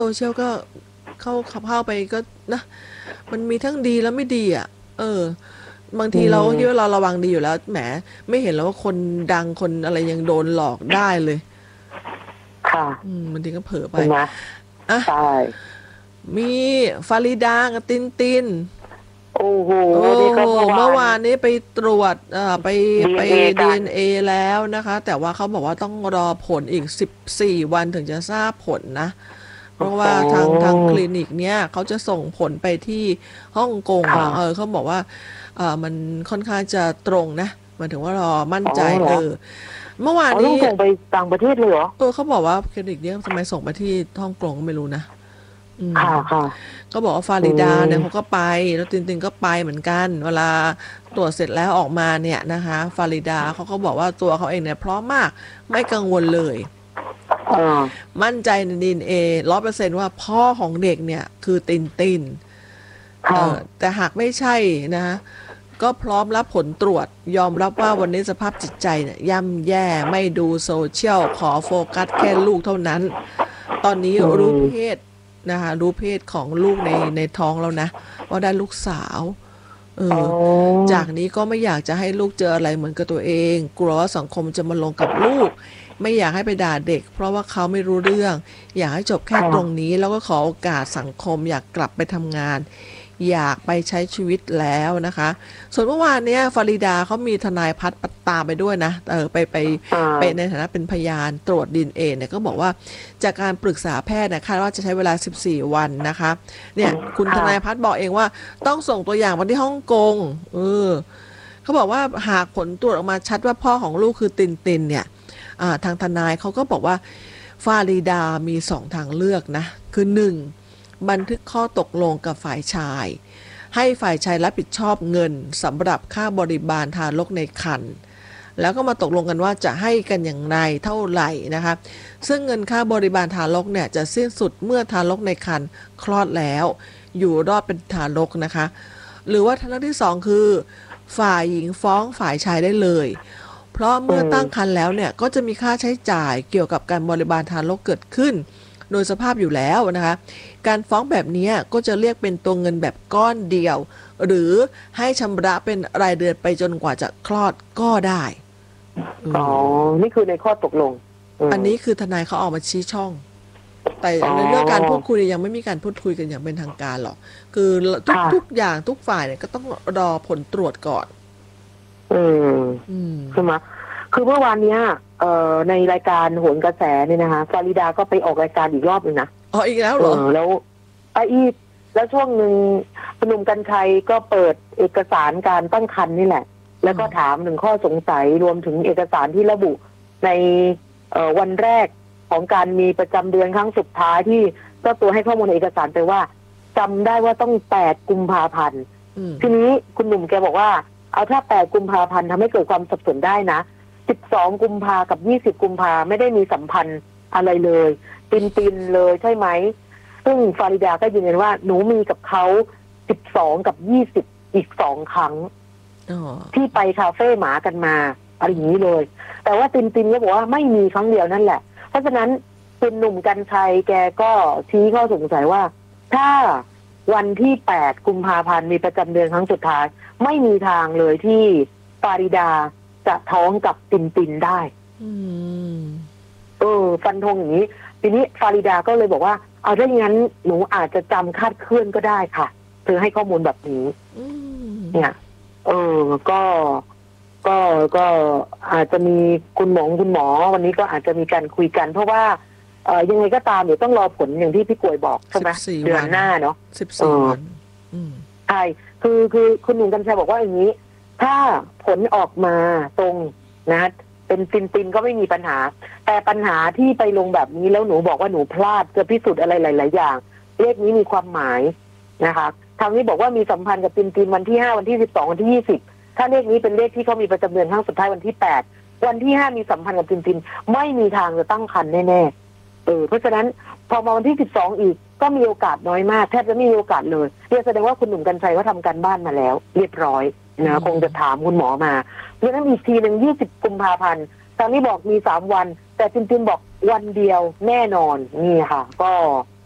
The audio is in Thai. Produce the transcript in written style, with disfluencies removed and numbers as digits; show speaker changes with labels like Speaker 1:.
Speaker 1: โซเชียลก็เข้าไปก็นะมันมีทั้งดีแล้วไม่ดีอ่ะเออบาง
Speaker 2: อื
Speaker 1: ทีเราก็คิดว่า
Speaker 2: ม
Speaker 1: เราระวังดีอยู่แล้วแหมไม่เห็นแล้วว่าคนดังคนอะไรยังโดนหลอกได้เลย
Speaker 2: ค่ะ
Speaker 1: บางทีก็เผลอไป
Speaker 2: ใช่ไหม
Speaker 1: อ่ะ
Speaker 2: ใช่
Speaker 1: มีฟาริดากับตินติน
Speaker 2: โอ้โห
Speaker 1: โอ้
Speaker 2: นี่ก็
Speaker 1: โหเมื่อ
Speaker 2: เมื่อวาน
Speaker 1: วานนี้ไปตรวจไป
Speaker 2: ดีเอ็นเอกัน
Speaker 1: DNA แล้วนะคะแต่ว่าเขาบอกว่าต้องรอผลอีก14 วันถึงจะทราบผลนะ เพ
Speaker 2: โอ้โห
Speaker 1: ราะว่าทางคลินิกเนี้ยเขาจะส่งผลไปที่ฮ่องกง
Speaker 2: ค่ะ
Speaker 1: อ่ะเขาบอกว่ามันค่อนข้างจะตรงนะหมายถึงว่ารอมั่น
Speaker 2: อ๋อ
Speaker 1: ใจ
Speaker 2: เหรอ
Speaker 1: เมื่อวาน
Speaker 2: อ๋อต้อ
Speaker 1: นี้
Speaker 2: งส่งไปต่างประเทศเลยเหรอ
Speaker 1: เขาบอกว่าคลินิกเนี้ยทำไมส่งไปที่ฮ่องกงก็ไม่รู้นะอืม
Speaker 2: ค่ะค่ะ
Speaker 1: ก็บอกว่าฟา
Speaker 2: อื
Speaker 1: ริดาเนี่ยเขา
Speaker 2: ม
Speaker 1: ก็ไปแล้วตินตินก็ไปเหมือนกันเวลาตรวจเสร็จแล้วออกมาเนี่ยนะคะฟาริดาเขาก็บอกว่าตัวเขาเองเนี่ยพร้อมมากไม่กังวลเลย
Speaker 2: อ่า
Speaker 1: มั่นใจในดีเอ็นเอ100%ว่าพ่อของเด็กเนี่ยคือตินติน
Speaker 2: ค่ะ
Speaker 1: แต่หากไม่ใช่นะก็พร้อมรับผลตรวจยอมรับว่าวันนี้สภาพจิตใจเนี่ยย่ำแย่ไม่ดูโซเชียลขอโฟกัสแค่ลูกเท่านั้นตอนนี้
Speaker 2: อื
Speaker 1: รู้เพ
Speaker 2: ม
Speaker 1: ศนะคะรู้เพศของลูกในท้องแล้วนะว่าได้ลูกสาว
Speaker 2: อ๋อ
Speaker 1: จากนี้ก็ไม่อยากจะให้ลูกเจออะไรเหมือนกับตัวเองกลัวว่าสังคมจะมาลงกับลูกไม่อยากให้ไปด่าเด็กเพราะว่าเขาไม่รู้เรื่องอยากให้จบแค่ตรง
Speaker 2: ค่ะ
Speaker 1: นี้แล้วก็ขอโอกาสสังคมอยากกลับไปทำงานอยากไปใช้ชีวิตแล้วนะคะส่วนเมื่อวานเนี้ยฟาริดาเขามีทนายพัฒน์ตามไปด้วยนะ
Speaker 2: อ่
Speaker 1: ไปใน
Speaker 2: า
Speaker 1: ฐานะเป็นพยานตรวจดีเอ็นเอเนี่ยก็บอกว่าจากการปรึกษาแพทย์นะคาดว่าจะใช้เวลา14 วันนะคะเนี่ยคุณท
Speaker 2: ค่ะ
Speaker 1: นายพัฒน์บอกเองว่าต้องส่งตัวอย่างมาที่ฮ่องกงเออเขาบอกว่าหากผลตรวจออกมาชัดว่าพ่อของลูกคือตินตินเนี่ยทางทนายเขาก็บอกว่าฟาริดามี2 ทางเลือกนะคือ1บันทึกข้อตกลงกับฝ่ายชายให้ฝ่ายชายรับผิดชอบเงินสำหรับค่าบริบาลทารกในครรภ์แล้วก็มาตกลงกันว่าจะให้กันอย่างไรเท่าไหร่นะคะซึ่งเงินค่าบริบาลทารกเนี่ยจะสิ้นสุดเมื่อทารกในครรภ์คลอดแล้วอยู่รอดเป็นทารกนะคะหรือว่าทางเลือกที่2คือฝ่ายหญิงฟ้องฝ่ายชายได้เลยเพราะ
Speaker 2: อื
Speaker 1: เมื่อตั้งคร
Speaker 2: ม
Speaker 1: รภ์แล้วเนี่ยก็จะมีค่าใช้จ่ายเกี่ยวกับการบริบาลทารกเกิดขึ้นโดยสภาพอยู่แล้วนะคะการฟ้องแบบนี้ก็จะเรียกเป็นตัวเงินแบบก้อนเดียวหรือให้ชำระเป็นรายเดือนไปจนกว่าจะคลอดก็ได้เอ
Speaker 2: อ๋อ
Speaker 1: อ
Speaker 2: นี่คือในข้อตกลงอืม
Speaker 1: อันนี้คือทนายเขาออกมาชี้ช่องแต่
Speaker 2: อ๋อ
Speaker 1: ในเรื่องการพูดคุยยังไม่มีการพูดคุยกันอย่างเป็นทางการหรอกคือทุก
Speaker 2: ค่ะ
Speaker 1: อย่างทุกฝ่ายเนี่ยก็ต้องรอผลตรวจก่อน
Speaker 2: อืม
Speaker 1: อืม
Speaker 2: ใช่ไหมคือเมื่อวานเนี้ยในรายการโหนกระแสเนี่ยนะคะฟาริดาก็ไปออกรายการอีกรอบหนึ่งนะ
Speaker 1: อ๋ออีกแล้วเหรอ
Speaker 2: แล้วอีกแล้วช่วงหนึ่งคุณหนุ่มกรรชัยก็เปิดเอกสารการตั้งครรภ์นี่แหละแล้วก็ถามถึงข้อสงสัยรวมถึงเอกสารที่ระบุในวันแรกของการมีประจำเดือนครั้งสุดท้ายที่เจ้าตัวให้ข้อมูลในเอกสารไปว่าจำได้ว่าต้อง8 กุมภาพันธ์
Speaker 1: อืม
Speaker 2: ทีนี้คุณหนุ่มแกบอกว่าเอาถ้า8 กุมภาพันธ์ทำให้เกิดความสับสนได้นะ12 กุมภากับ20 กุมภาไม่ได้มีสัมพันธ์อะไรเลยตินเลยใช่ไหมซึ่งฟาริดาก็ยืนยันว่าหนูมีกับเขา12 กับ 20อีก2 ครั้ง
Speaker 1: อ๋อ
Speaker 2: ที่ไปคาเฟ่หมากันมาอะไรอย่างนี้เลย แต่ว่าตินก็บอกว่าไม่มีครั้งเดียวนั่นแหละเพราะฉะนั้นคุณหนุ่มกรรชัยแกก็ชี้ข้อสงสัยว่าถ้าวันที่8 กุมภาพันธ์มีประจำเดือนครั้งสุดท้ายไม่มีทางเลยที่ฟาริดาจะท้องกับตินได้
Speaker 1: อืม
Speaker 2: ฟันธงอย่างนี้ทีนี้ฟาริดาก็เลยบอกว่าเอาถ้าอย่างนั้นหนูอาจจะจำคาดเคลื่อนก็ได้ค่ะเธอให้ข้อมูลแบบนี้
Speaker 1: อืม
Speaker 2: เนี่ยเออก็ก็ก็อาจจะมีคุณหมอวันนี้ก็อาจจะมีการคุยกันเพราะว่ายังไงก็ตามเดี๋ยวต้องรอผลอย่างที่พี่กวยบอกใช่ไหมเดือนหน้าเนาะ
Speaker 1: 14 วันอืม
Speaker 2: ใช่คือคุณหนุ่มกรรชัยบอกว่าอย่างนี้ถ้าผลออกมาตรงนะเป็นตินก็ไม่มีปัญหาแต่ปัญหาที่ไปลงแบบนี้แล้วหนูบอกว่าหนูพลาดจะพิสูจน์อะไรหลายๆอย่างเลขนี้มีความหมายนะคะทางนี้บอกว่ามีสัมพันธ์กับตินวันที่5วันที่12วันที่20ถ้าเลขนี้เป็นเลขที่เขามีประจำเดือนครั้งสุดท้ายวันที่8วันที่5มีสัมพันธ์กับตินไม่มีทางจะตั้งครรภ์แน่ๆเพราะฉะนั้นพอมาวันที่12อีกก็มีโอกาสน้อยมากแทบจะไม่มีโอกาสเลยแสดงว่าคุณหนุ่มกรรชัยก็ทำการบ้านมาแล้วเรียบร้อยนะคงจะถามคุณหมอมาเพราะฉะนั้นอีกทีหนึ่ง20 กุมภาพันธ์ทางนี้บอกมี3 วันแต่ตินบอกวันเดียวแน่นอนนี่ค่ะก็